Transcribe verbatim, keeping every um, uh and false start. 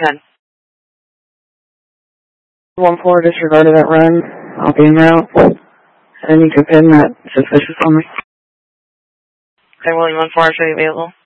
ahead. one four, disregarded that run. I'll be en route. And you can pin that suspicious on me. Okay, William one four, show you available.